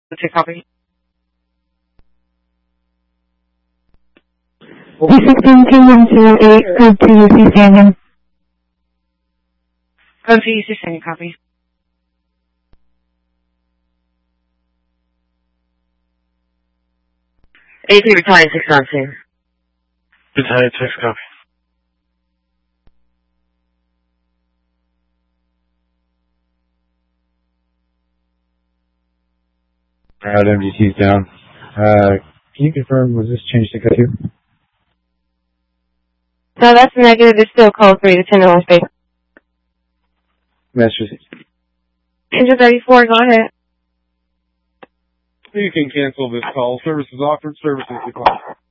Take copy. B162108, code to UC Standing. Code to UC Standing, copy. AP Battalion 692. Battalion 6, copy. Alright, MGT's down. Can you confirm, was this changed to code 2? No, that's negative. It's still code 3 to 10 North Bay. Master 6. Engine 34, go ahead. You can cancel this call. Services offered, services declined.